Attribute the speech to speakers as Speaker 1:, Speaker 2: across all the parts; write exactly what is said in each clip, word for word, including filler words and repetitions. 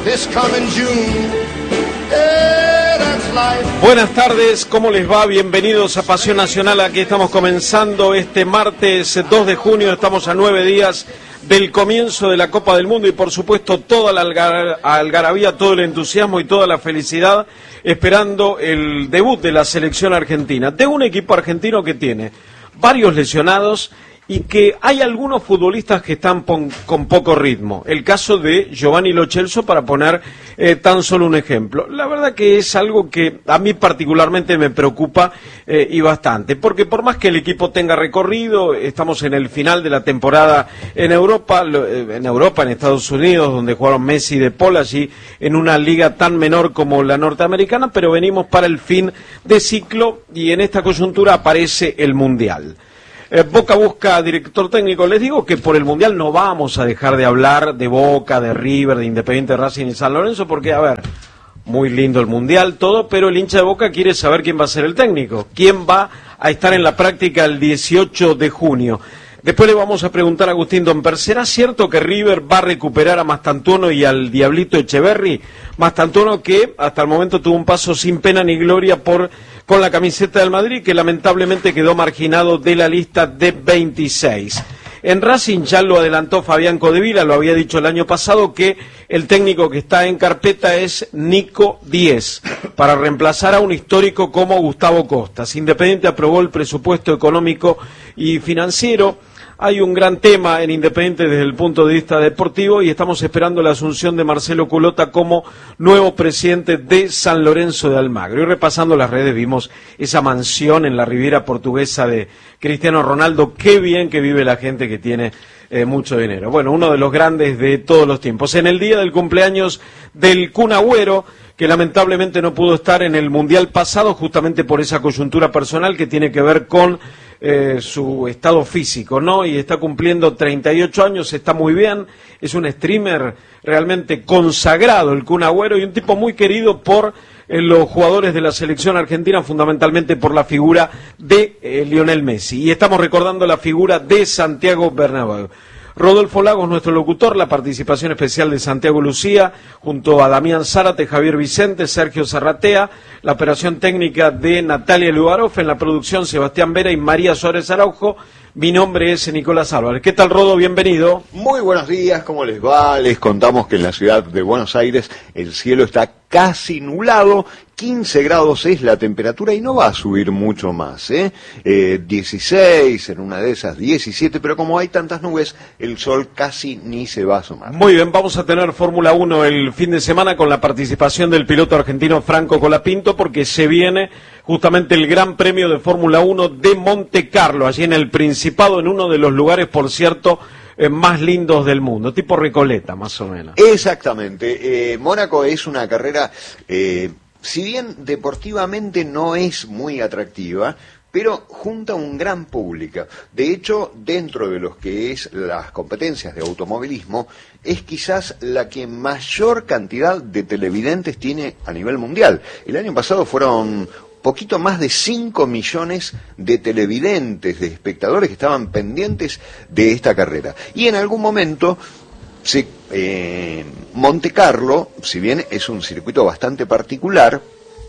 Speaker 1: this coming June. Yeah, that's life.
Speaker 2: Buenas tardes, ¿cómo les va? Bienvenidos a Pasión Nacional. Aquí estamos comenzando este martes dos de junio, estamos a nueve días del comienzo de la Copa del Mundo y por supuesto toda la algar algarabía, todo el entusiasmo y toda la felicidad esperando el debut de la selección argentina, de un equipo argentino que tiene varios lesionados y que hay algunos futbolistas que están con poco ritmo. El caso de Giovanni Lo Celso, para poner eh, tan solo un ejemplo. La verdad que es algo que a mí particularmente me preocupa eh, y bastante, porque por más que el equipo tenga recorrido, estamos en el final de la temporada en Europa, en Europa, en Estados Unidos, donde jugaron Messi y De Paul, allí en una liga tan menor como la norteamericana, pero venimos para el fin de ciclo y en esta coyuntura aparece el Mundial. Eh, Boca busca director técnico. Les digo que por el Mundial no vamos a dejar de hablar de Boca, de River, de Independiente, Racing y San Lorenzo, porque, a ver, muy lindo el Mundial, todo, pero el hincha de Boca quiere saber quién va a ser el técnico, quién va a estar en la práctica el dieciocho de junio. Después le vamos a preguntar a Agustín Domper, ¿será cierto que River va a recuperar a Mastantuono y al Diablito Echeverri? Mastantuono que hasta el momento tuvo un paso sin pena ni gloria por con la camiseta del Madrid, que lamentablemente quedó marginado de la lista de veintiséis. En Racing ya lo adelantó Fabián Codevila, lo había dicho el año pasado, que el técnico que está en carpeta es Nico Díez, para reemplazar a un histórico como Gustavo Costas. Independiente aprobó el presupuesto económico y financiero. Hay un gran tema en Independiente desde el punto de vista deportivo y estamos esperando la asunción de Marcelo Culota como nuevo presidente de San Lorenzo de Almagro. Y repasando las redes vimos esa mansión en la Riviera Portuguesa de Cristiano Ronaldo. Qué bien que vive la gente que tiene eh, mucho dinero. Bueno, uno de los grandes de todos los tiempos. En el día del cumpleaños del Kun Agüero, que lamentablemente no pudo estar en el Mundial pasado justamente por esa coyuntura personal que tiene que ver con Eh, su estado físico, ¿no? Y está cumpliendo treinta y ocho años, está muy bien, es un streamer realmente consagrado el Kun Agüero y un tipo muy querido por eh, los jugadores de la selección argentina, fundamentalmente por la figura de eh, Lionel Messi. Y estamos recordando la figura de Santiago Bernabéu. Rodolfo Lagos, nuestro locutor, la participación especial de Santiago Lucía, junto a Damián Zárate, Javier Vicente, Sergio Zarratea, la operación técnica de Natalia Lugaroff, en la producción Sebastián Vera y María Suárez Araujo. Mi nombre es Nicolás Álvarez. ¿Qué tal, Rodo? Bienvenido.
Speaker 3: Muy buenos días, ¿cómo les va? Les contamos que en la ciudad de Buenos Aires el cielo está casi nublado, quince grados es la temperatura y no va a subir mucho más, ¿eh? eh dieciséis, en una de esas diecisiete, pero como hay tantas nubes, el sol casi ni se va a asomar.
Speaker 2: Muy bien, vamos a tener Fórmula uno el fin de semana con la participación del piloto argentino Franco Colapinto, porque se viene justamente el Gran Premio de Fórmula uno de Monte Carlo, allí en el Principado, en uno de los lugares, por cierto, eh, más lindos del mundo, tipo Recoleta, más o menos.
Speaker 3: Exactamente. Eh, Mónaco es una carrera, eh, si bien deportivamente no es muy atractiva, pero junta un gran público. De hecho, dentro de los que es las competencias de automovilismo, es quizás la que mayor cantidad de televidentes tiene a nivel mundial. El año pasado fueron poquito más de cinco millones de televidentes, de espectadores que estaban pendientes de esta carrera. Y en algún momento, se, eh, Monte Carlo, si bien es un circuito bastante particular,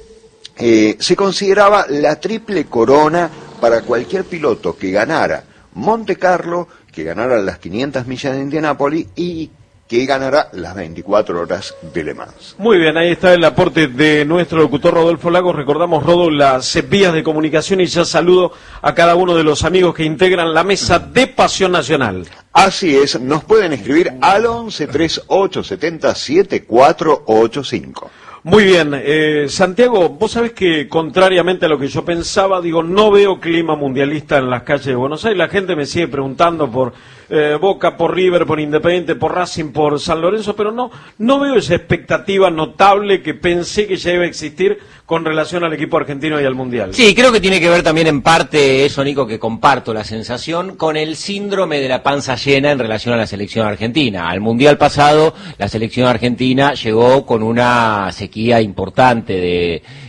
Speaker 3: eh, se consideraba la triple corona para cualquier piloto que ganara Monte Carlo, que ganara las quinientas millas de Indianápolis y que ganará las veinticuatro horas de Le Mans.
Speaker 2: Muy bien, ahí está el aporte de nuestro locutor Rodolfo Lagos. Recordamos, Rodo, las vías de comunicación y ya saludo a cada uno de los amigos que integran la mesa de Pasión Nacional.
Speaker 3: Así es, nos pueden escribir al once, treinta y ocho, setenta, setenta y cuatro ochenta y cinco.
Speaker 2: Muy bien, eh, Santiago, vos sabés que contrariamente a lo que yo pensaba, digo, no veo clima mundialista en las calles de Buenos Aires. La gente me sigue preguntando por eh, Boca, por River, por Independiente, por Racing, por San Lorenzo, pero no, no veo esa expectativa notable que pensé que ya iba a existir con relación al equipo argentino y al Mundial.
Speaker 4: Sí, creo que tiene que ver también en parte eso, Nico, que comparto la sensación, con el síndrome de la panza llena en relación a la selección argentina. Al Mundial pasado, la selección argentina llegó con una sequía importante de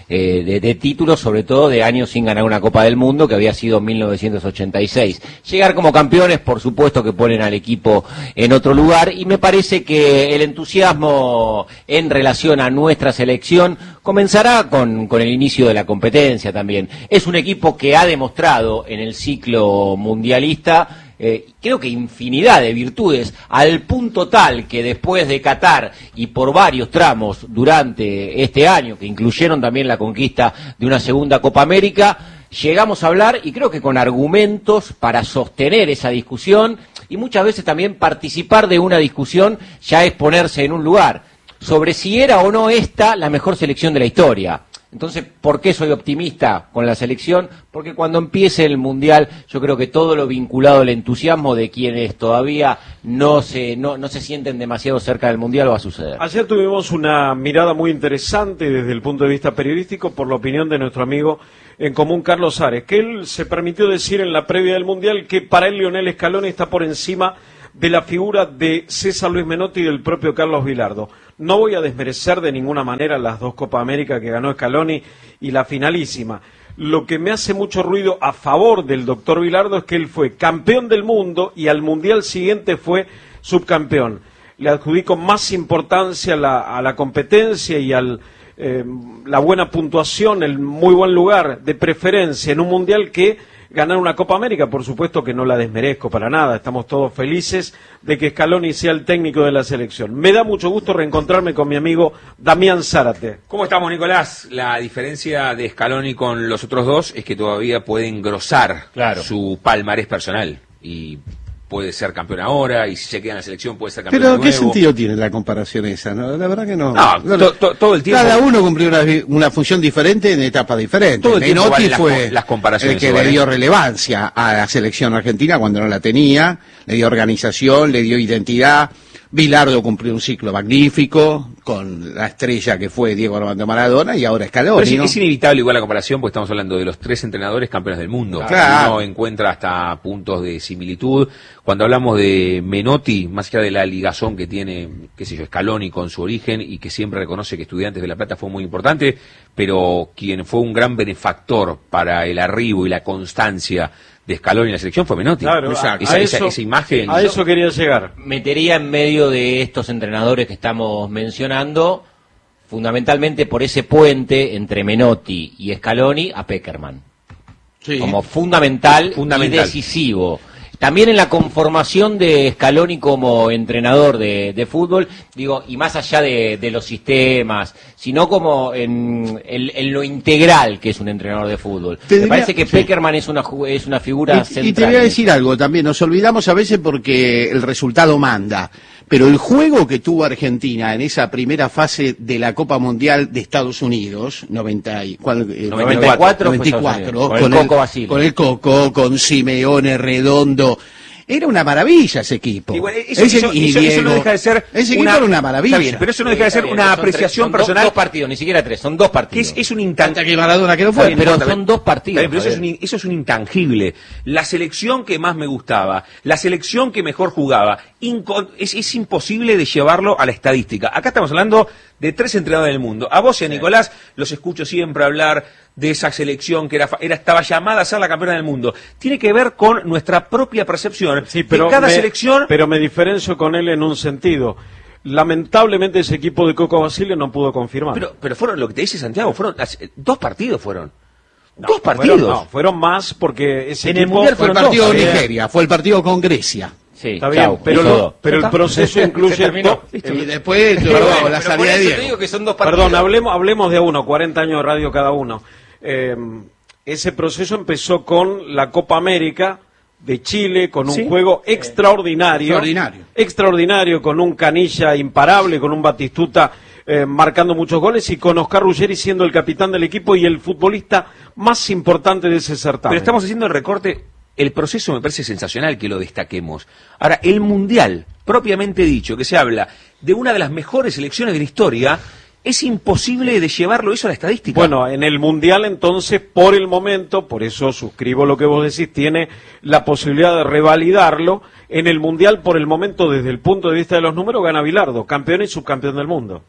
Speaker 4: eh, de, de títulos, sobre todo de años sin ganar una Copa del Mundo, que había sido mil novecientos ochenta y seis. Llegar como campeones, por supuesto que ponen al equipo en otro lugar, y me parece que el entusiasmo en relación a nuestra selección comenzará con, con el inicio de la competencia también. Es un equipo que ha demostrado en el ciclo mundialista Eh, creo que infinidad de virtudes, al punto tal que después de Qatar y por varios tramos durante este año, que incluyeron también la conquista de una segunda Copa América, llegamos a hablar, y creo que con argumentos para sostener esa discusión, y muchas veces también participar de una discusión ya es ponerse en un lugar, sobre si era o no esta la mejor selección de la historia. Entonces, ¿por qué soy optimista con la selección? Porque cuando empiece el Mundial, yo creo que todo lo vinculado al entusiasmo de quienes todavía no se no, no se sienten demasiado cerca del Mundial va a suceder.
Speaker 2: Ayer tuvimos una mirada muy interesante desde el punto de vista periodístico por la opinión de nuestro amigo en común, Carlos Ares, que él se permitió decir en la previa del Mundial que para él Lionel Scaloni está por encima de la figura de César Luis Menotti y del propio Carlos Bilardo. No voy a desmerecer de ninguna manera las dos Copa América que ganó Scaloni y la finalísima. Lo que me hace mucho ruido a favor del doctor Bilardo es que él fue campeón del mundo y al Mundial siguiente fue subcampeón. Le adjudico más importancia a la, a la competencia y al eh, la buena puntuación, el muy buen lugar de preferencia en un Mundial que ganar una Copa América. Por supuesto que no la desmerezco para nada, estamos todos felices de que Scaloni sea el técnico de la selección. Me da mucho gusto reencontrarme con mi amigo Damián Zárate.
Speaker 5: ¿Cómo estamos, Nicolás? La diferencia de Scaloni con los otros dos es que todavía puede engrosar
Speaker 4: claro.
Speaker 5: su palmarés personal y puede ser campeón ahora, y si se queda en la selección puede ser campeón
Speaker 6: Pero
Speaker 5: de nuevo.
Speaker 6: ¿qué sentido tiene la comparación esa? No, la verdad que no.
Speaker 5: No,
Speaker 6: no
Speaker 5: to, to, todo el tiempo.
Speaker 6: Cada uno cumplió una, una función diferente en etapas diferentes.
Speaker 5: Todo el tiempo
Speaker 6: Menotti
Speaker 5: vale
Speaker 6: fue
Speaker 5: las, las comparaciones
Speaker 6: el que
Speaker 5: igual,
Speaker 6: le dio
Speaker 5: ¿eh?
Speaker 6: relevancia a la selección argentina cuando no la tenía, le dio organización, le dio identidad. Bilardo cumplió un ciclo magnífico con la estrella que fue Diego Armando Maradona y ahora Scaloni.
Speaker 5: Pero es,
Speaker 6: ¿no?
Speaker 5: es inevitable igual la comparación porque estamos hablando de los tres entrenadores campeones del mundo.
Speaker 6: Claro.
Speaker 5: Uno encuentra hasta puntos de similitud. Cuando hablamos de Menotti, más allá de la ligazón que tiene, qué sé yo, Scaloni con su origen y que siempre reconoce que Estudiantes de La Plata fue muy importante, pero quien fue un gran benefactor para el arribo y la constancia de Scaloni en la selección fue Menotti.
Speaker 2: Claro,
Speaker 5: esa,
Speaker 2: a,
Speaker 5: esa,
Speaker 2: a
Speaker 5: esa,
Speaker 2: eso,
Speaker 5: esa imagen.
Speaker 2: a eso quería llegar.
Speaker 4: Metería en medio de estos entrenadores que estamos mencionando, fundamentalmente por ese puente entre Menotti y Scaloni, a Pekerman.
Speaker 6: Sí.
Speaker 4: Como fundamental,
Speaker 5: Fundamental.
Speaker 4: y decisivo. También en la conformación de Scaloni como entrenador de, de fútbol, digo, y más allá de, de los sistemas, sino como en, en, en lo integral que es un entrenador de fútbol.
Speaker 6: Te
Speaker 4: Me
Speaker 6: diría-
Speaker 4: parece que
Speaker 6: sí.
Speaker 4: Pekerman es una, ju- es una figura
Speaker 6: Y,
Speaker 4: central.
Speaker 6: y te voy a decir algo también, nos olvidamos a veces porque el resultado manda, pero el juego que tuvo Argentina en esa primera fase de la Copa Mundial de Estados Unidos, noventa y, ¿cuál, eh,
Speaker 4: noventa y cuatro,
Speaker 6: noventa y
Speaker 4: fue
Speaker 6: cuatro,
Speaker 4: Estados Unidos,
Speaker 6: con,
Speaker 4: con el Coco Basile.
Speaker 6: con el Coco, con Simeone, Redondo. Era una maravilla ese equipo.
Speaker 5: Igual, eso,
Speaker 6: Ese-
Speaker 5: eso-
Speaker 6: y
Speaker 5: eso- eso no
Speaker 6: Diego.
Speaker 5: deja de ser
Speaker 6: Ese equipo
Speaker 5: una,
Speaker 6: era una maravilla.
Speaker 5: Está bien, pero eso no deja de ser
Speaker 4: Está bien,
Speaker 5: una
Speaker 4: son tres-
Speaker 5: apreciación
Speaker 4: son dos-
Speaker 5: personal.
Speaker 4: Dos partidos, ni siquiera tres, son dos
Speaker 5: que
Speaker 4: partidos.
Speaker 5: es, es un
Speaker 6: Hasta
Speaker 5: intangible.
Speaker 6: que Maradona que no
Speaker 5: Está
Speaker 6: fue.
Speaker 5: bien,
Speaker 4: pero
Speaker 5: no importa,
Speaker 4: son dos partidos,
Speaker 5: Está bien, pero eso es,
Speaker 4: Javier.
Speaker 5: un, eso es un intangible. La selección que más me gustaba, la selección que mejor jugaba, inco- es, es imposible de llevarlo a la estadística. Acá estamos hablando de tres entrenadores del mundo. A vos y a Nicolás los escucho siempre hablar de esa selección que era, fa- era estaba llamada a ser la campeona del mundo. Tiene que ver con nuestra propia percepción
Speaker 2: Sí, pero
Speaker 5: de cada
Speaker 2: me,
Speaker 5: selección.
Speaker 2: pero me diferencio con él en un sentido. Lamentablemente ese equipo de Coco Basile no pudo confirmar.
Speaker 5: Pero, pero fueron lo que te dice Santiago, fueron las- dos partidos fueron.
Speaker 2: No,
Speaker 5: dos partidos.
Speaker 2: Fueron, no, fueron más porque ese
Speaker 5: En el
Speaker 2: equipo
Speaker 5: Mundial
Speaker 6: Fue el
Speaker 5: fueron
Speaker 6: partido
Speaker 5: dos,
Speaker 6: con
Speaker 2: está bien.
Speaker 6: Nigeria, fue el partido con Grecia.
Speaker 4: Sí,
Speaker 2: Está bien,
Speaker 4: chau,
Speaker 2: pero,
Speaker 4: eso
Speaker 2: lo-
Speaker 4: dos.
Speaker 2: pero el
Speaker 5: ¿Está?
Speaker 2: proceso
Speaker 4: Se
Speaker 2: incluye...
Speaker 4: terminó.
Speaker 2: to-
Speaker 6: Y después,
Speaker 4: Pero
Speaker 6: luego,
Speaker 4: bueno,
Speaker 6: la
Speaker 4: pero
Speaker 6: salida
Speaker 4: por
Speaker 6: de
Speaker 4: eso
Speaker 6: Diego.
Speaker 4: te digo que son dos partidos.
Speaker 2: Perdón, hablemos, hablemos de uno, cuarenta años de radio cada uno. Eh, ese proceso empezó con la Copa América de Chile, con un
Speaker 5: Sí.
Speaker 2: juego extraordinario,
Speaker 6: Extraordinario.
Speaker 2: extraordinario, con un Canilla imparable, con un Batistuta eh, marcando muchos goles y con Oscar Ruggeri siendo el capitán del equipo y el futbolista más importante de ese certamen.
Speaker 5: Pero estamos haciendo el recorte, el proceso me parece sensacional que lo destaquemos. Ahora, el Mundial, propiamente dicho, que se habla de una de las mejores selecciones de la historia, es imposible de llevarlo eso a la estadística.
Speaker 2: Bueno, en el Mundial entonces, por el momento, por eso suscribo lo que vos decís, tiene la posibilidad de revalidarlo. En el Mundial, por el momento, desde el punto de vista de los números, gana Bilardo, campeón y subcampeón del mundo.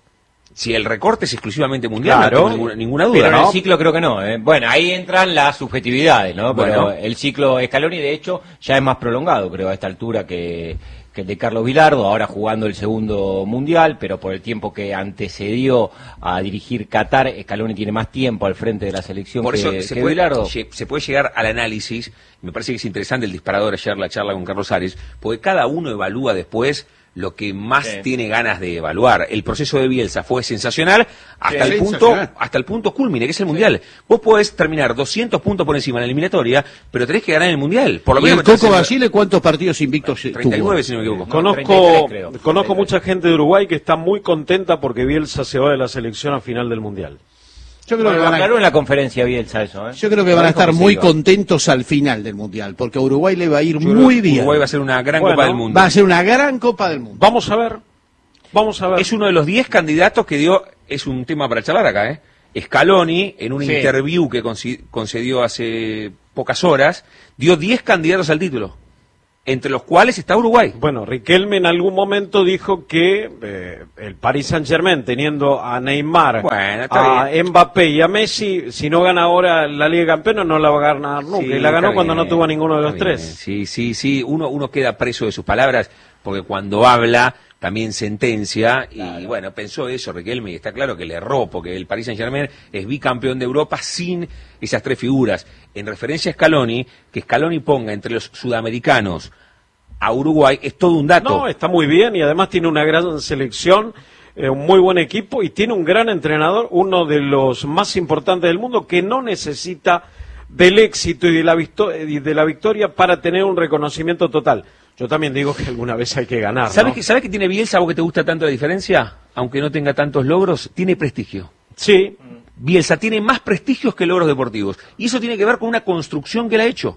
Speaker 5: Si el recorte es exclusivamente mundial,
Speaker 2: Claro.
Speaker 5: no tengo ninguna, ninguna duda,
Speaker 4: Pero en
Speaker 5: ¿no?
Speaker 4: el ciclo creo que no. ¿eh? Bueno, ahí entran las subjetividades, ¿no? Pero
Speaker 5: Bueno.
Speaker 4: el ciclo Scaloni, de hecho, ya es más prolongado, creo, a esta altura que, que el de Carlos Bilardo, ahora jugando el segundo mundial, pero por el tiempo que antecedió a dirigir Qatar, Scaloni tiene más tiempo al frente de la selección
Speaker 5: Por
Speaker 4: que,
Speaker 5: eso se
Speaker 4: que
Speaker 5: puede,
Speaker 4: Bilardo.
Speaker 5: lle- se puede llegar al análisis, me parece que es interesante el disparador ayer, la charla con Carlos Ares, porque cada uno evalúa después lo que más
Speaker 4: Sí.
Speaker 5: tiene ganas de evaluar. El proceso de Bielsa fue sensacional hasta
Speaker 6: Sí,
Speaker 5: el punto
Speaker 6: sensacional.
Speaker 5: hasta el punto culmine, que es el Mundial. Vos podés terminar doscientos puntos por encima en la eliminatoria, pero tenés que ganar en el Mundial. Por lo
Speaker 6: ¿Y
Speaker 5: menos
Speaker 6: el Coco
Speaker 5: meterse en-
Speaker 6: Basile cuántos partidos invictos tuvo?
Speaker 5: treinta y nueve, si no me equivoco.
Speaker 4: Con- treinta y
Speaker 2: Conozco,
Speaker 4: tres, creo.
Speaker 2: conozco
Speaker 4: treinta y tres.
Speaker 2: mucha gente de Uruguay que está muy contenta porque Bielsa se va de la selección a final del Mundial.
Speaker 6: Yo creo,
Speaker 4: Bueno,
Speaker 6: que
Speaker 4: lo
Speaker 6: van a,
Speaker 4: aclaró en la conferencia Bielsa eso, ¿eh?
Speaker 6: yo creo que
Speaker 4: Lo
Speaker 6: van a
Speaker 4: dijo
Speaker 6: estar
Speaker 4: se
Speaker 6: muy
Speaker 4: iba.
Speaker 6: contentos al final del Mundial, porque a Uruguay le va a ir
Speaker 5: Yo creo
Speaker 6: muy
Speaker 5: que
Speaker 6: bien.
Speaker 5: Uruguay va a ser una gran
Speaker 2: Bueno,
Speaker 5: Copa del Mundo.
Speaker 6: Va a ser una gran Copa del Mundo.
Speaker 2: Vamos a ver, vamos a ver.
Speaker 5: Es uno de los diez candidatos que dio, es un tema para charlar acá, ¿eh? Scaloni, en un
Speaker 4: Sí.
Speaker 5: interview que conci- concedió hace pocas horas, dio diez candidatos al título, entre los cuales está Uruguay.
Speaker 2: Bueno, Riquelme en algún momento dijo que eh, el Paris Saint-Germain, teniendo a Neymar,
Speaker 5: Bueno, está
Speaker 2: a Mbappé y a Messi, si no gana ahora la Liga de Campeones no la va a ganar nunca.
Speaker 5: Sí,
Speaker 2: y la ganó
Speaker 5: está
Speaker 2: cuando
Speaker 5: bien,
Speaker 2: no tuvo a ninguno de los
Speaker 5: está bien.
Speaker 2: tres.
Speaker 5: Sí, sí, sí, uno, uno queda preso de sus palabras, porque cuando habla también sentencia, y bueno, pensó eso Riquelme, y está claro que le erró, porque el Paris Saint-Germain es bicampeón de Europa sin esas tres figuras. En referencia a Scaloni, que Scaloni ponga entre los sudamericanos a Uruguay es todo un dato.
Speaker 2: No, está muy bien y además tiene una gran selección, eh, un muy buen equipo y tiene un gran entrenador, uno de los más importantes del mundo que no necesita del éxito y de la, victo- y de la victoria para tener un reconocimiento total. Yo también digo que alguna vez hay que ganar,
Speaker 5: ¿Sabes
Speaker 2: ¿no?
Speaker 5: qué, ¿Sabes qué tiene Bielsa, vos que te gusta tanto la diferencia? Aunque no tenga tantos logros, tiene prestigio.
Speaker 2: Sí,
Speaker 5: Bielsa tiene más prestigios que logros deportivos. Y eso tiene que ver con una construcción que él ha hecho.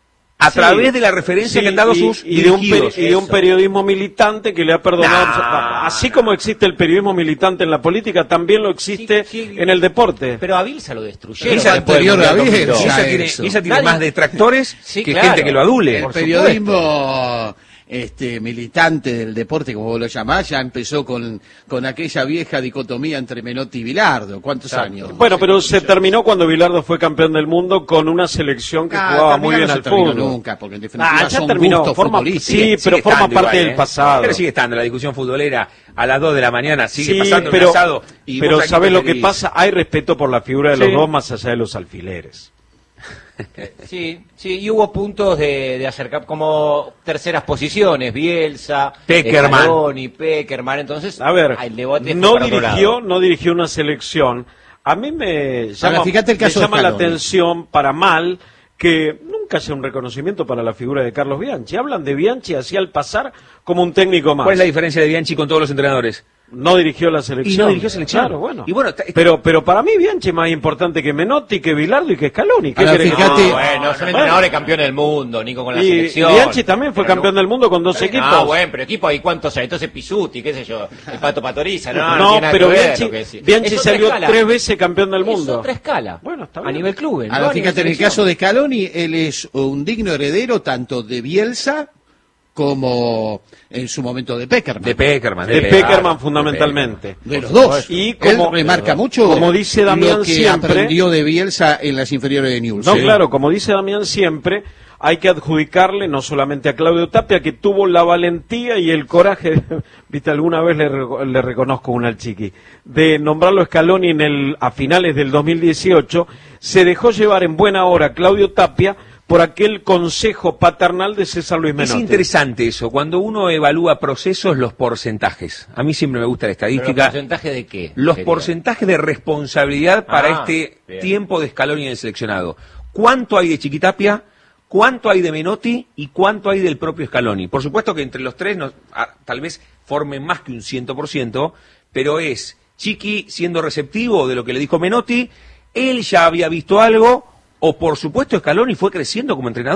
Speaker 5: A
Speaker 2: sí,
Speaker 5: través de la referencia
Speaker 2: sí,
Speaker 5: que han dado
Speaker 2: y,
Speaker 5: sus
Speaker 2: y de, un
Speaker 5: dirigidos.
Speaker 2: peri- y de un
Speaker 5: Eso.
Speaker 2: periodismo militante que le ha perdonado.
Speaker 5: Nah.
Speaker 2: Así como existe el periodismo militante en la política, también lo existe
Speaker 4: Sí, sí.
Speaker 2: en el deporte.
Speaker 4: Pero a Bielsa lo destruyeron.
Speaker 5: Bielsa
Speaker 4: después del
Speaker 6: anterior a
Speaker 4: Mundial
Speaker 6: Bielsa.
Speaker 4: dos mil dos.
Speaker 5: Bielsa tiene,
Speaker 6: eso.
Speaker 5: Bielsa tiene
Speaker 4: Nadie-
Speaker 5: más detractores
Speaker 4: Sí,
Speaker 5: que
Speaker 4: claro.
Speaker 5: gente que lo adule.
Speaker 6: El
Speaker 4: Por
Speaker 6: periodismo este, militante del deporte, como vos lo llamás, ya empezó con, con aquella vieja dicotomía entre Menotti y Bilardo. ¿Cuántos años?
Speaker 2: Bueno, pero se terminó cuando Bilardo fue campeón del mundo con una selección que
Speaker 6: Ah,
Speaker 2: jugaba
Speaker 6: terminar
Speaker 2: muy bien
Speaker 6: no se
Speaker 2: al
Speaker 6: terminó
Speaker 2: fútbol.
Speaker 6: nunca, porque en definitiva
Speaker 2: Ah, ya
Speaker 6: son
Speaker 2: terminó.
Speaker 6: gustos
Speaker 2: Forma,
Speaker 6: futbolísticos.
Speaker 2: sí,
Speaker 5: Sigue
Speaker 2: pero forma
Speaker 5: estando
Speaker 2: parte
Speaker 5: igual,
Speaker 2: del
Speaker 5: ¿eh?
Speaker 2: pasado.
Speaker 5: Pero sigue estando la discusión futbolera a las dos de la mañana, sigue
Speaker 2: Sí,
Speaker 5: pasando
Speaker 2: pero,
Speaker 5: un asado. Y
Speaker 2: pero
Speaker 5: vos aquí
Speaker 2: ¿sabes lo que
Speaker 5: preferís.
Speaker 2: pasa? Hay respeto por la figura de los
Speaker 5: Sí.
Speaker 2: dos más allá de los alfileres.
Speaker 4: Sí, sí, y hubo puntos de, de acercar como terceras posiciones, Bielsa,
Speaker 5: Peckerman.
Speaker 4: Scaloni, Peckerman, entonces
Speaker 2: A ver,
Speaker 4: el debate fue
Speaker 2: no
Speaker 4: para otro
Speaker 2: dirigió,
Speaker 4: lado.
Speaker 2: no dirigió una selección. A mí me llama,
Speaker 6: fíjate el
Speaker 2: me
Speaker 6: caso de
Speaker 2: llama la
Speaker 6: Scaloni.
Speaker 2: atención para mal que nunca haya un reconocimiento para la figura de Carlos Bianchi. Hablan de Bianchi así al pasar como un técnico más.
Speaker 5: ¿Cuál es la diferencia de Bianchi con todos los entrenadores?
Speaker 2: No dirigió la selección.
Speaker 5: Y no dirigió selección.
Speaker 2: Claro, bueno.
Speaker 5: Y bueno, ta-
Speaker 2: pero, pero para mí Bianchi es más importante que Menotti, que Bilardo y que Scaloni. ¿Qué
Speaker 6: Ahora,
Speaker 2: querés que
Speaker 6: fíjate-
Speaker 2: te diga?
Speaker 4: Ah, bueno, son entrenadores campeones del mundo, Nico, con la
Speaker 2: Y
Speaker 4: selección.
Speaker 2: Bianchi también fue
Speaker 4: Pero
Speaker 2: campeón
Speaker 4: no-
Speaker 2: del mundo con dos equipos.
Speaker 4: Ah, bueno, pero equipos hay cuántos hay. Entonces Pisuti, qué sé yo, el Pato Patoriza, no, no,
Speaker 2: No,
Speaker 4: tiene nada
Speaker 2: pero
Speaker 4: que ver
Speaker 2: Bianchi,
Speaker 4: lo que decís.
Speaker 2: Bianchi
Speaker 4: Es otra
Speaker 2: salió
Speaker 4: escala.
Speaker 2: tres veces campeón del
Speaker 4: Es
Speaker 2: mundo.
Speaker 4: otra escala.
Speaker 2: Bueno, está
Speaker 4: A
Speaker 2: bien.
Speaker 4: nivel clubes.
Speaker 6: Ahora,
Speaker 4: no a nivel
Speaker 6: fíjate, en el
Speaker 4: selección.
Speaker 6: caso de Scaloni, él es un digno heredero tanto de Bielsa como en su momento de Peckerman.
Speaker 5: De Peckerman.
Speaker 2: De
Speaker 5: Pe-
Speaker 2: Peckerman
Speaker 5: claro,
Speaker 2: fundamentalmente.
Speaker 6: de los dos.
Speaker 2: Y
Speaker 6: Él
Speaker 2: como-
Speaker 6: remarca mucho
Speaker 2: como dice Damián
Speaker 6: lo que
Speaker 2: siempre-
Speaker 6: aprendió de Bielsa en las inferiores de Newell's.
Speaker 2: No,
Speaker 6: Sí.
Speaker 2: claro, como dice Damián siempre, hay que adjudicarle no solamente a Claudio Tapia, que tuvo la valentía y el coraje, viste, alguna vez le, re- le reconozco una al chiqui, de nombrarlo Scaloni en el, a finales del dos mil dieciocho, se dejó llevar en buena hora Claudio Tapia por aquel consejo paternal de César Luis
Speaker 5: Es
Speaker 2: Menotti.
Speaker 5: interesante eso, cuando uno evalúa procesos, los porcentajes. A mí siempre me gusta la
Speaker 4: ¿Pero
Speaker 5: estadística.
Speaker 4: porcentaje de qué?
Speaker 5: Los
Speaker 4: sería?
Speaker 5: porcentajes de responsabilidad para
Speaker 4: Ah,
Speaker 5: este
Speaker 4: bien.
Speaker 5: tiempo de Scaloni en el seleccionado. ¿Cuánto hay de Chiquitapia? ¿Cuánto hay de Menotti? ¿Y cuánto hay del propio Scaloni? Por supuesto que entre los tres nos- ah, tal vez formen más que un cien por ciento, pero es Chiqui siendo receptivo de lo que le dijo Menotti, él ya había visto algo, o por supuesto Scaloni fue creciendo como entrenador.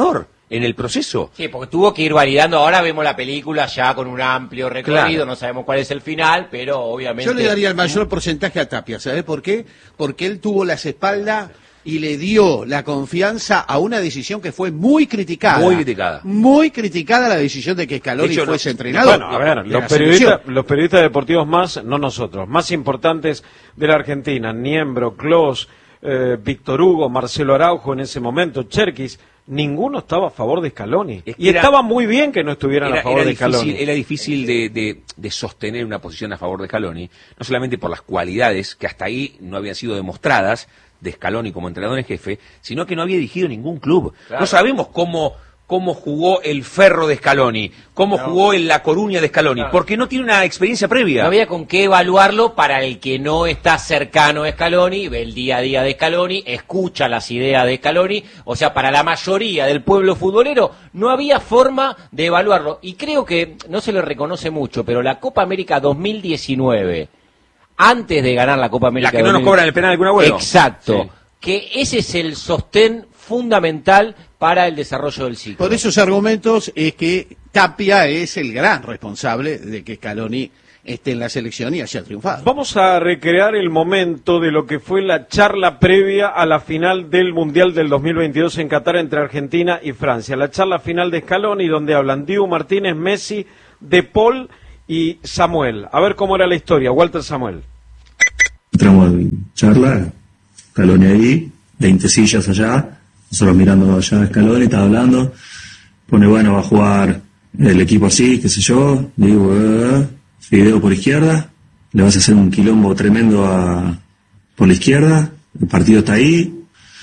Speaker 5: en el proceso.
Speaker 4: Sí, porque tuvo que ir validando. Ahora vemos la película ya con un amplio recorrido,
Speaker 5: Claro.
Speaker 4: no sabemos cuál es el final, pero obviamente...
Speaker 6: Yo le daría el mayor porcentaje a Tapia, ¿sabes por qué? Porque él tuvo las espaldas y le dio la confianza a una decisión que fue muy criticada.
Speaker 5: Muy criticada.
Speaker 6: Muy criticada la decisión de que Scaloni
Speaker 5: De hecho,
Speaker 6: fuese
Speaker 5: no-
Speaker 6: entrenador.
Speaker 2: Bueno, a ver,
Speaker 6: de
Speaker 2: los
Speaker 6: la
Speaker 2: periodistas,
Speaker 6: selección.
Speaker 2: los periodistas deportivos más, no nosotros, más importantes de la Argentina, Niembro, Clos, eh, Víctor Hugo, Marcelo Araujo en ese momento, Cherkis, ninguno estaba a favor de Scaloni.
Speaker 5: Es que
Speaker 2: Y
Speaker 5: era-
Speaker 2: estaba muy bien que no estuvieran
Speaker 5: Era,
Speaker 2: a favor
Speaker 5: era
Speaker 2: de Scaloni.
Speaker 5: difícil, era difícil de, de- de sostener una posición a favor de Scaloni, no solamente por las cualidades que hasta ahí no habían sido demostradas de Scaloni como entrenador en jefe, sino que no había dirigido ningún club.
Speaker 4: Claro.
Speaker 5: No sabemos cómo, cómo jugó el Ferro de Scaloni, cómo
Speaker 4: No.
Speaker 5: jugó el La Coruña de Scaloni,
Speaker 4: Claro.
Speaker 5: porque no tiene una experiencia previa.
Speaker 4: No había con qué evaluarlo para el que no está cercano a Scaloni, ve el día a día de Scaloni, escucha las ideas de Scaloni, o sea, para la mayoría del pueblo futbolero no había forma de evaluarlo. Y creo que no se le reconoce mucho, pero la Copa América dos mil diecinueve, antes de ganar la Copa América...
Speaker 5: La que no nos
Speaker 4: dos mil
Speaker 5: cobran el penal del Kun Agüero.
Speaker 4: Exacto.
Speaker 5: Sí.
Speaker 4: Que ese es el sostén fundamental para el desarrollo del ciclo.
Speaker 6: Por esos argumentos es que Tapia es el gran responsable de que Scaloni esté en la selección y haya triunfado.
Speaker 2: Vamos a recrear el momento de lo que fue la charla previa a la final del Mundial del dos mil veintidós en Qatar entre Argentina y Francia. La charla final de Scaloni, donde hablan Dibu Martínez, Messi, De Paul y Samuel. A ver cómo era la historia. Walter Samuel.
Speaker 7: Entramos en charla, Scaloni ahí, veinte sillas allá, nosotros mirando allá a Scaloni, estaba hablando, pone, bueno, va a jugar el equipo así, qué sé yo, digo, eh, Fideo por izquierda, le vas a hacer un quilombo tremendo a, por la izquierda, el partido está ahí,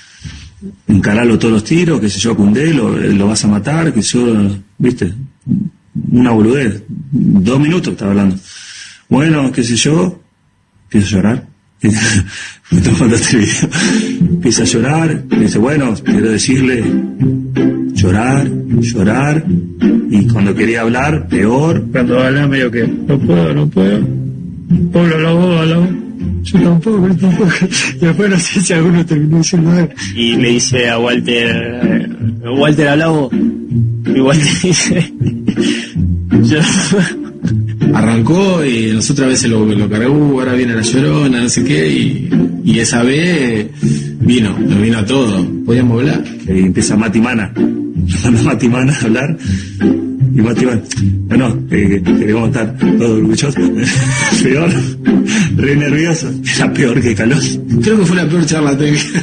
Speaker 7: encaralo todos los tiros, qué sé yo, Koundé, lo, lo vas a matar, que yo, viste, una boludez, dos minutos estaba hablando. Bueno, qué sé yo, empiezo a llorar. Me está mandando este video. Empieza a llorar, y dice, bueno, quiero decirle, llorar, llorar, y cuando quería hablar, peor. Cuando hablaba medio que, no puedo, no puedo. Pablo, habla vos, habla vos. Yo tampoco, yo tampoco. Y después no sé si alguno terminó diciendo algo.
Speaker 8: Y le dice a Walter, eh, Walter, habla vos. Y Walter dice, yo...
Speaker 9: Arrancó y nosotros a veces lo, lo cargó, ahora viene la llorona, no sé qué, y, y esa vez vino, nos vino a todo, podíamos hablar.
Speaker 7: Y empieza Mati Mana, manda Mati Mana a hablar, y Mati Mana, no, no, eh, que queremos estar todos orgullosos, peor, re nervioso, era peor que Calós.
Speaker 9: Creo que fue la peor charla técnica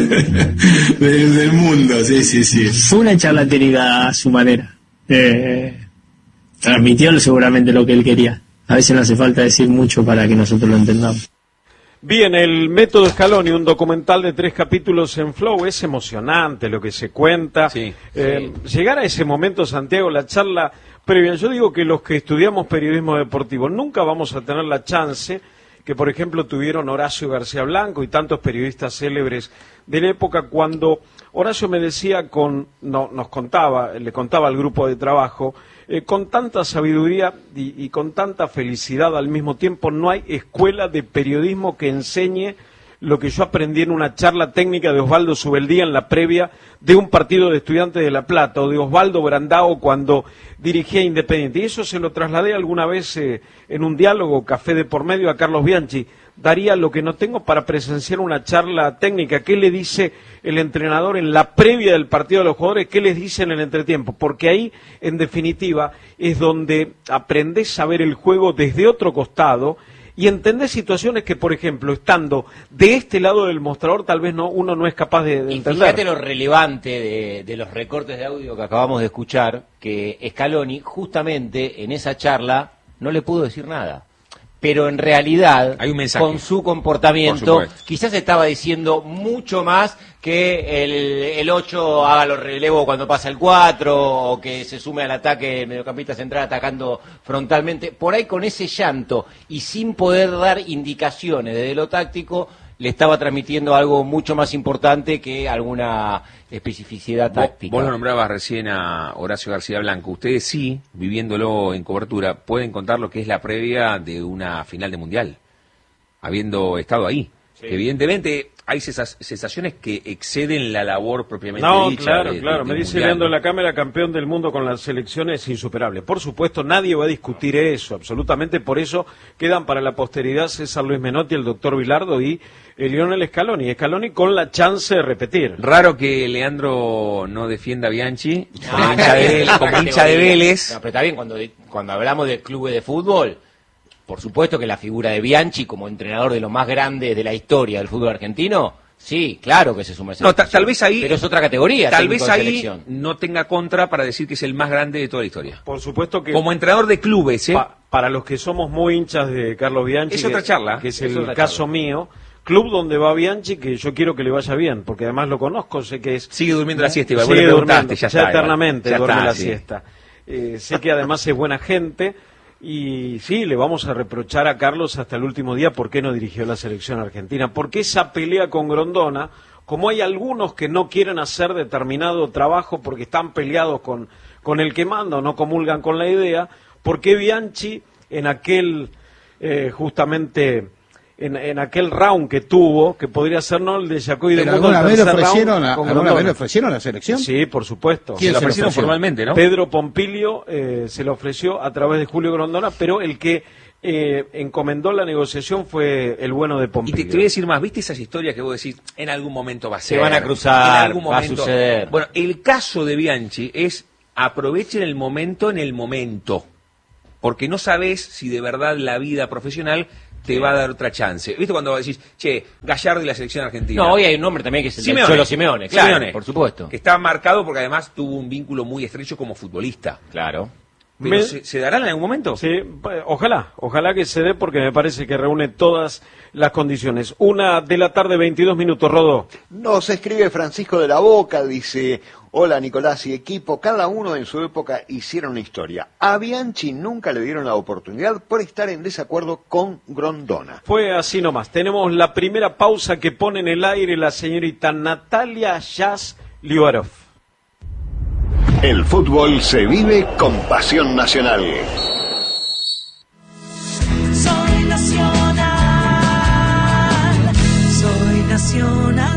Speaker 9: del, del mundo, sí, sí, sí.
Speaker 8: Fue una charla técnica a su manera. Eh, transmitió seguramente lo que él quería. A veces no hace falta decir mucho para que nosotros lo entendamos.
Speaker 2: Bien, el método Scaloni, un documental de tres capítulos en Flow, es emocionante lo que se cuenta.
Speaker 5: Sí,
Speaker 2: Eh, llegar a ese momento, Santiago, la charla previa, yo digo que los que estudiamos periodismo deportivo nunca vamos a tener la chance que, por ejemplo, tuvieron Horacio García Blanco y tantos periodistas célebres de la época, cuando Horacio me decía, con no, nos contaba, le contaba al grupo de trabajo, eh, con tanta sabiduría y, y con tanta felicidad al mismo tiempo, no hay escuela de periodismo que enseñe lo que yo aprendí en una charla técnica de Osvaldo Subeldía en la previa de un partido de Estudiantes de La Plata, o de Osvaldo Brandao cuando dirigía Independiente. Y eso se lo trasladé alguna vez eh, en un diálogo, café de por medio, a Carlos Bianchi. Daría lo que no tengo para presenciar una charla técnica. ¿Qué le dice el entrenador en la previa del partido a los jugadores? ¿Qué les dice en el entretiempo? Porque ahí, en definitiva, es donde aprendés a ver el juego desde otro costado y entendés situaciones que, por ejemplo, estando de este lado del mostrador, tal vez no uno no es capaz de, de
Speaker 4: Y
Speaker 2: entender.
Speaker 4: fíjate lo relevante de, de los recortes de audio que acabamos de escuchar, que Scaloni justamente en esa charla no le pudo decir nada. Pero en realidad,
Speaker 5: Hay un mensaje.
Speaker 4: con su
Speaker 5: Por
Speaker 4: comportamiento,
Speaker 5: supuesto.
Speaker 4: quizás estaba diciendo mucho más que el, el ocho haga los relevos cuando pasa el cuatro, o que se sume al ataque el mediocampista central atacando frontalmente. Por ahí, con ese llanto y sin poder dar indicaciones desde lo táctico, le estaba transmitiendo algo mucho más importante que alguna especificidad
Speaker 5: Vos,
Speaker 4: táctica.
Speaker 5: vos lo nombrabas recién a Horacio García Blanco. Ustedes sí, viviéndolo en cobertura, pueden contar lo que es la previa de una final de Mundial, habiendo estado ahí. Sí. Evidentemente hay sensaciones que exceden la labor propiamente
Speaker 2: no,
Speaker 5: dicha.
Speaker 2: Claro,
Speaker 5: de,
Speaker 2: claro,
Speaker 5: de,
Speaker 2: me
Speaker 5: de
Speaker 2: dice
Speaker 5: mundial,
Speaker 2: Leandro
Speaker 5: ¿no?
Speaker 2: la cámara, campeón del mundo con la selección es insuperable. Por supuesto, nadie va a discutir eso, absolutamente. Por eso quedan para la posteridad César Luis Menotti, el doctor Bilardo y el Lionel Scaloni. Scaloni con la chance de repetir.
Speaker 5: Raro que Leandro no defienda a Bianchi,
Speaker 4: No,
Speaker 5: como hincha de, como hincha de Vélez.
Speaker 4: No, pero está bien, cuando, cuando hablamos de clubes de fútbol, por supuesto que la figura de Bianchi como entrenador de los más grandes de la historia del fútbol argentino, sí, claro que se suma a esa
Speaker 5: No, ta- tal vez ahí,
Speaker 4: pero es otra categoría.
Speaker 5: Tal
Speaker 4: técnico
Speaker 5: vez
Speaker 4: de
Speaker 5: ahí
Speaker 4: selección.
Speaker 5: no tenga contra para decir que es el más grande de toda la historia.
Speaker 2: Por supuesto que...
Speaker 5: Como entrenador de clubes, ¿eh?
Speaker 2: Pa- para los que somos muy hinchas de Carlos Bianchi,
Speaker 5: Es otra
Speaker 2: que,
Speaker 5: charla.
Speaker 2: que es
Speaker 5: Es
Speaker 2: el
Speaker 5: otra
Speaker 2: caso
Speaker 5: charla.
Speaker 2: mío, club donde va Bianchi, que yo quiero que le vaya bien, porque además lo conozco, sé que es...
Speaker 5: Sigue durmiendo la siesta, Iván. Vos
Speaker 2: Sigue
Speaker 5: le preguntaste,
Speaker 2: durmiendo,
Speaker 5: ya está, igual.
Speaker 2: eternamente
Speaker 5: Ya
Speaker 2: duerme
Speaker 5: está,
Speaker 2: la
Speaker 5: sí.
Speaker 2: siesta. Eh, sé que además es buena gente, y sí, le vamos a reprochar a Carlos hasta el último día por qué no dirigió la selección argentina, porque esa pelea con Grondona, como hay algunos que no quieren hacer determinado trabajo porque están peleados con, con el que manda o no comulgan con la idea, ¿por qué Bianchi en aquel, eh, justamente, en, en aquel round que tuvo, que podría ser no el de Jacoby de
Speaker 6: Pero
Speaker 2: Mundo, el
Speaker 6: alguna vez le
Speaker 2: tercer
Speaker 6: ofrecieron,
Speaker 2: round
Speaker 6: a-
Speaker 2: con
Speaker 6: alguna
Speaker 2: Grondona?
Speaker 6: vez le ofrecieron la selección.
Speaker 2: Sí, por supuesto.
Speaker 6: ¿Quién
Speaker 5: Se lo
Speaker 6: se lo
Speaker 5: ofrecieron
Speaker 6: ofreció?
Speaker 5: formalmente, ¿no?
Speaker 2: Pedro Pompilio eh, se lo ofreció a través de Julio Grondona, pero el que eh, encomendó la negociación fue el bueno de
Speaker 5: Y
Speaker 2: Pompilio.
Speaker 5: te, te voy a decir más, ¿viste esas historias que vos decís, en algún momento va a ser?
Speaker 4: Se van a cruzar,
Speaker 5: en algún
Speaker 4: va a
Speaker 5: momento.
Speaker 4: suceder.
Speaker 5: Bueno, el caso de Bianchi es aprovechen el momento en el momento, porque no sabés si de verdad la vida profesional te va a dar otra chance. ¿Viste cuando decís, che, Gallardo y la selección argentina?
Speaker 4: No, hoy hay un nombre también que es el
Speaker 5: Simeone.
Speaker 4: Cholo Simeone, claro,
Speaker 5: Simeone,
Speaker 4: por supuesto.
Speaker 5: que está marcado porque además tuvo un vínculo muy estrecho como futbolista.
Speaker 4: Claro.
Speaker 5: Pero
Speaker 2: Me-
Speaker 5: ¿se, ¿se darán en algún momento?
Speaker 2: Sí, pues, ojalá, ojalá que se dé porque me parece que reúne todas las condiciones. Una de la tarde, veintidós minutos, Rodó.
Speaker 3: Nos escribe Francisco de la Boca, dice, hola Nicolás y equipo, cada uno en su época hicieron una historia. A Bianchi nunca le dieron la oportunidad por estar en desacuerdo con Grondona.
Speaker 2: Fue así nomás. Tenemos la primera pausa que pone en el aire la señorita Natalia Jazz Liubarov.
Speaker 3: El fútbol se vive con pasión nacional.
Speaker 1: Soy nacional, soy nacional.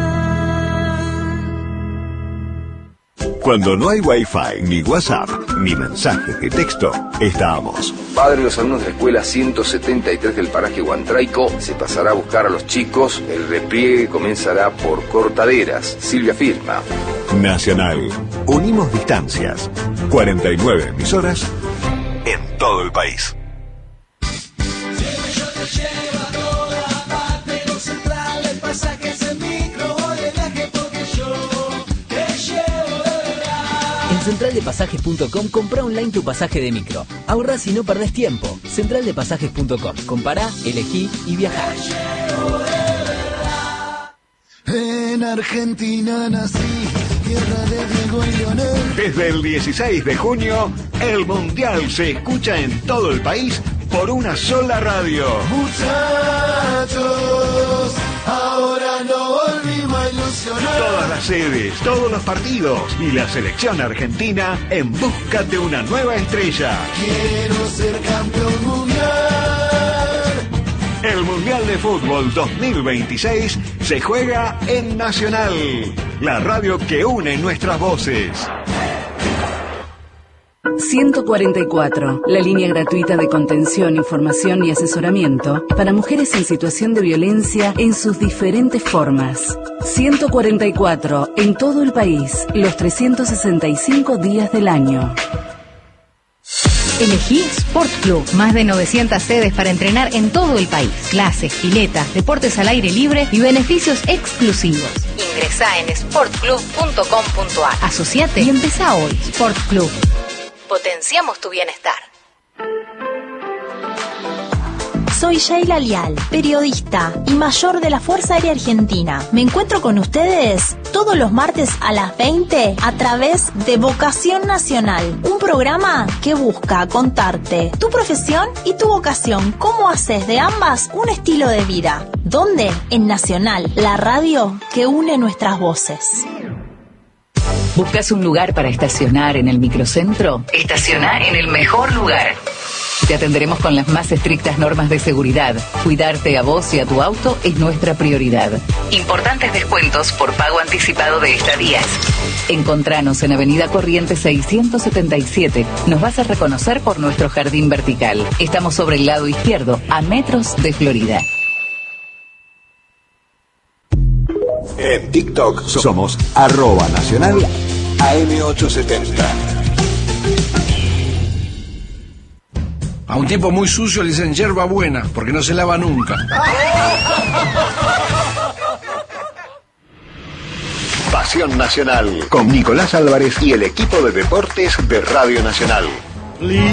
Speaker 10: Cuando no hay Wi-Fi, ni WhatsApp, ni mensajes de texto, estamos.
Speaker 11: Padre de los alumnos de la escuela ciento setenta y tres del paraje Huantraico se pasará a buscar a los chicos. El repliegue comenzará por Cortaderas. Silvia firma.
Speaker 10: Nacional. Unimos distancias. cuarenta y nueve emisoras en todo el país.
Speaker 12: En central de pasajes punto com compra online tu pasaje de micro. Ahorrás y no perdés tiempo. central de pasajes punto com. Compará, elegí y viajá.
Speaker 1: En Argentina nací, tierra de Diego y Leonel.
Speaker 10: Desde el dieciséis de junio, el Mundial se escucha en todo el país por una sola radio.
Speaker 1: Muchachos, ahora no volvimos a ilusionar.
Speaker 10: Todas las sedes, todos los partidos y la selección argentina en busca de una nueva estrella.
Speaker 1: Quiero ser campeón mundial.
Speaker 10: El Mundial de Fútbol dos mil veintiséis se juega en Nacional, la radio que une nuestras voces.
Speaker 13: ciento cuarenta y cuatro, la línea gratuita de contención, información y asesoramiento para mujeres en situación de violencia en sus diferentes formas. ciento cuarenta y cuatro, en todo el país, los trescientos sesenta y cinco días del año.
Speaker 14: Elegí Sport Club, más de novecientas sedes para entrenar en todo el país. Clases, piletas, deportes al aire libre y beneficios exclusivos. Ingresá en sport club punto com punto a r. Asociate y empezá hoy. Sport Club. Potenciamos tu bienestar.
Speaker 15: Soy Sheila Lial, periodista y mayor de la Fuerza Aérea Argentina. Me encuentro con ustedes todos los martes a las veinte a través de Vocación Nacional, un programa que busca contarte tu profesión y tu vocación, cómo haces de ambas un estilo de vida. ¿Dónde? En Nacional, la radio que une nuestras voces.
Speaker 13: ¿Buscas un lugar para estacionar en el microcentro? Estaciona en el mejor lugar. Te atenderemos con las más estrictas normas de seguridad. Cuidarte a vos y a tu auto es nuestra prioridad. Importantes descuentos por pago anticipado de estadías. Encontranos en Avenida Corrientes seiscientos setenta y siete. Nos vas a reconocer por nuestro jardín vertical. Estamos sobre el lado izquierdo, a metros de Florida.
Speaker 10: En TikTok somos arroba nacional A M ochocientos setenta.
Speaker 16: A un tipo muy sucio le dicen yerba buena, porque no se lava nunca.
Speaker 10: Pasión Nacional con Nicolás Álvarez y el equipo de deportes de Radio Nacional.